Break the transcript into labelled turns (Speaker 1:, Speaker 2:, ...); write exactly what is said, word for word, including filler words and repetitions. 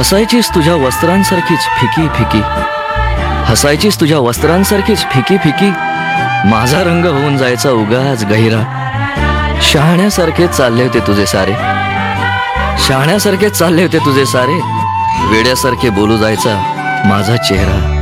Speaker 1: हसायचीस तुझ्या वस्त्रांसारखीच फिकी फिकी, हसायचीस तुझ्या वस्त्रांसारखीच फिकी फिकी, माझा रंग होऊन जायचा उगाच गहिरा. शहाण्यासारखे चालले होते तुझे सारे, शहाण्यासारखे चालले होते तुझे सारे, वेड्यासारखे बोलू जायचा माझा चेहरा.